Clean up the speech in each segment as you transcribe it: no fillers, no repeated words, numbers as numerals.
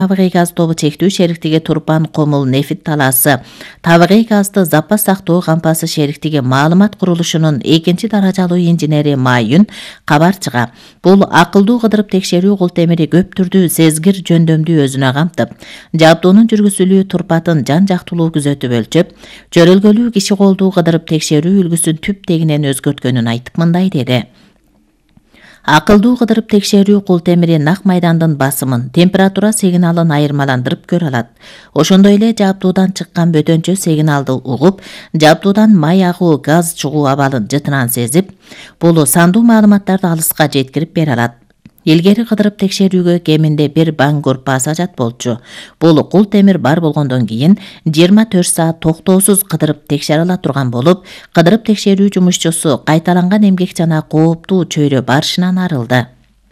Табигый газ тобу чектүү шериктиги Турпан Комул нефит талаасы табигый газды запас сактоо кампасы шериктиги маалымат курулушунун 2-даражалуу инженери Майюн кабар чыга. Бул акылдуу кыдырып текшерүү кул темири көп түрдүү сезгир жөндөмдү өзүнө камтып, жабдуунун жүргүзүлүү турпатын жан жактылуу күзөтүп өлчөп, жөрөлгөлүү киши колдуу кыдырып текшерүү үлгүсүн түп тегинен өзгөрткөнүн айтып мындай деди. Акылдуу кыдырып текшерүү кул темири нак майдандын басымын, температура сигналын айырмаландырып көрө алат. Ошондой эле жабдуудан чыккан бөтөнчө сигналды угуп, жабдуудан май агуу, газ чыгуу абалын жытынан сезип, бул сандуу маалыматтарды алыска жеткирип бере алат. Илгери кыдырып текшерүүгө кеминде бир баңгур пассажат болчу. Бул кул темир бар болгондон кийин 24 саат токтоосуз кыдырып текшере ала турган болуп, кыдырып текшерүү жумушчусу кайталанган эмгек жана кооптуу чөйрө барышынан арылды.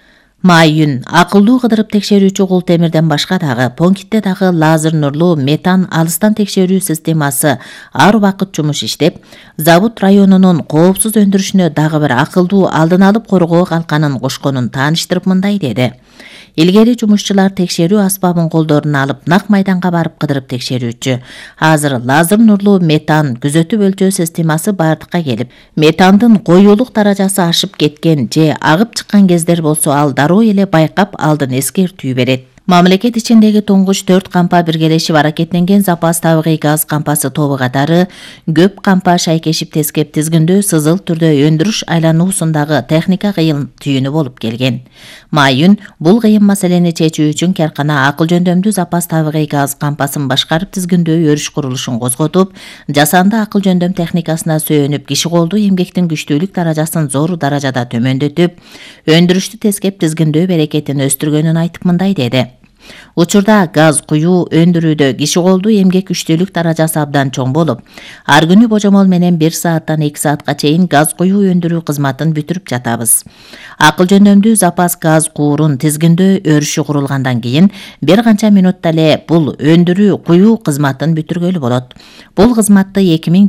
Майюн акылдуу кыдырып текшерүүчү кул темирден башка дагы Понкитте дагы лазер нурлуу метан алыстан текшерүү системасы ар убакыт жумуш иштеп, Завут районунун коопсуз өндүрүшүнө дагы бир акылдуу алдын алып коргоо калканын кошконун тааныштырып мындай деди. Илгери жумушчулар текшерүү аспабын колдоруна алып нак майданга барып кыдырып текшерүүчү. Азыр лазер нурлуу метан күзөтүп өлчөө системасы бардыкка келип, метандын коюулук даражасы ашып кеткен же агып чыккан кездер болсо ал дароо эле байкап алдын эскертүү берет. Мамлекет ичиндеги туңгуч 4 кампа биргелешип аракеттенген запас табигый газ кампасы тобу катары көп кампа шайкешип тескеп тизгиндөө сызыл түрдө өндүрүш айлануусундагы техника кыйын түйүнү болуп келген. Майюн бул кыйын маселени чечүү үчүн каркана акыл жөндөмдүү запас табигый газ кампасын башкарып тизгиндөө өрүш курулушун козготуп, жасанды акыл жөндөм техникасына сөөнүп, киши колдуу эмгектин күчтүүлүк даражасын зор даражада төмөндөтүп, өндүрүштү тескеп тизгиндөө берекетин өстүргөнүн айтып мындай деди. Учурда газ куюу өндүрүүдө киши колдуу эмгек күчтүүлүк даражасы абдан чоң болуп, ар күнү божомол менен 1 сааттан 2 саатка чейин газ куюу өндүрүү кызматын бүтүрүп жатабыз. Акыл жөндөмдүү запас газ куурун тизгиндөө өрүшү курулгандан кийин бир канча минутта эле бул өндүрүү куюу кызматын бүтүргөлү болот. Бул кызматты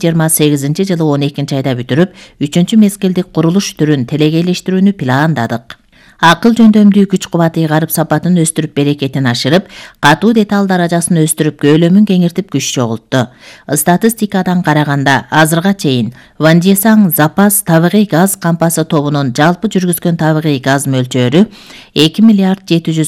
2028 жылы 12 айда бүтүрүп, 3 мезгилдик курулуш түрүн телегейлештирүүнү пландадык. Акыл жөндөмдүү күч кубаты ыйгарып сапатын өстүрүп берекетин ашырып, катуу деталь даражасын өстүрүп көлөмүн кеңиртип күч чогултту. Статистикадан караганда азырга чейин Вандесаң запас табигый газ кампасы тобунун жалпы жүргүзгөн табигый газ мөлчөрү 2 миллиард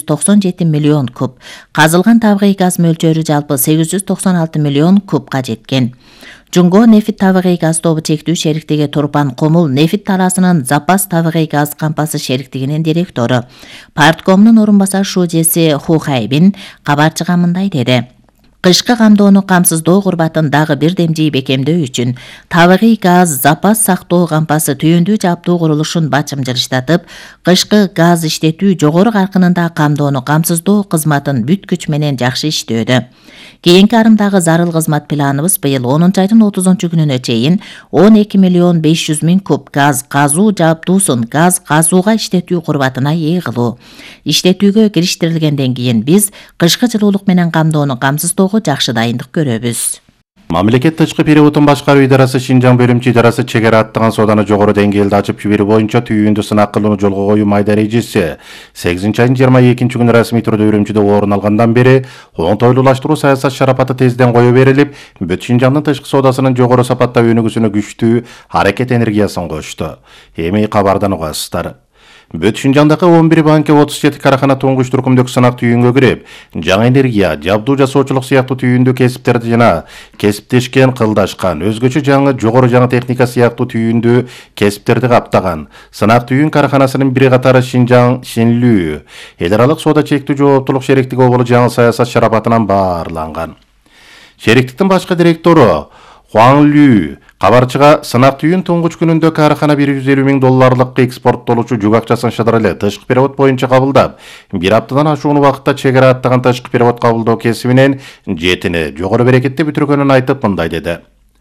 797 миллион куб, казылган табигый газ мөлчөрү жалпы 896 миллион кубка жеткен. Жунго нефит табигый газ тобу чектүү шериктиги Турпан Комул нефит талаасынын запас табигый газ кампасы шериктигинин директору Парткомдун орун басар шужеси Ху Хайбин кабар чыга мындай деди. Кышкы камдоону камсыздоо курбатын дагы бир демжий бекемдөө үчүн табигый газ запас сактоо кампасы түйүндүү жабдуу курулушун бачымжырыштатып, кышкы газ иштетүү жогору каркынында камдоону камсыздоо кызматын бүт күч менен жакшы иштөөдө. Кийинки арымдагы зарыл кызмат планыбыз быйыл 10 айдын 30 күнүнө чейин 12 миллион 500 миң куб газ казуу жабдуусун газ казууга иштетүү курбатына ээ кылуу. Иштетүүгө кириштирилгенден кийин биз кышкы жылуулук менен камдоону камсыздөөгө жакшы дайындык көрөбүз. Мамлекет тышкы переводун башкаруу идарасы Шинжаң бөлүмчү идарасы чегара аттаган сооданы жогору деңгээлде ачып жиберүү боюнча түйүндү сынак кылууну жолго коюу майда эрежеси 8 айдын 22 күнү расмий түрдө Үрүмчүдө орун алгандан бери оңтойлуулаштыруу саясат шарапаты тезден кое берилип, бүт Шинжаңдын тышкы соодасынын жогору сапатта өнүгүүсүнө күчтүү аракет энергиясын кошту. Эми кабардан угасыздар. Бүт Шинжаңдагы 11 банка 37 карахана туңгуч туркумдук сынак түйүнгө кирип, жаңы энергия, жабдуу жасоочулук сыяктуу түйүндүү кесиптерди жана кесиптешкен, кылдашкан, өзгөчө жогору жаңы техника сыяктуу түйүндүү кесиптерди каптаган сынак түйүн караханасынын бири катары Шинжаң Шинлүү эл аралык соода чектүү жооптулук шериктиги болуу жаңы саясат шарапатынан баарланган. Шериктиктин башкы директору Хуан Лю кабарчыга сынак түйүн туңгуч күнүндө карахана 150 миң долларлык экспорттолуучу жүк акчасын шыдыр эле тышкы перевод боюнча кабылдап, бир аптадан ашуун убакытта чегара аттаган тышкы перевод кабылдоо кесибинен жетини жогору берекетти бүтүргөнүн айтып мындай деди.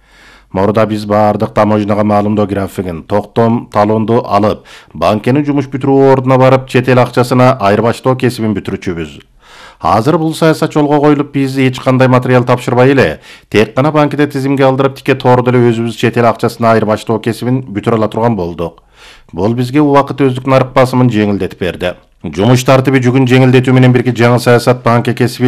Мурда биз баардык таможняга маалымдоо графигин, токтом талонду алып, банкенин жумуш бүтүрүү ордуна барып, чет эл акчасына айырбаштоо кесибин бүтүрүчүбүз. Азыр бул саясат жолго коюлуп, биз эч кандай материал тапшырбай эле, тек гана банкте тизимге алдырып, тике тоордо эле өзүбүз чет эл акчасына айырбаштоо кесибин бүтүрө ала турган болдук. Бул бизге убакыт өздүк нарык басымын жеңилдетип берди. Жумуш тартиби жүгүн жеңилдетүү менен бирге жаңы саясат банка кесиби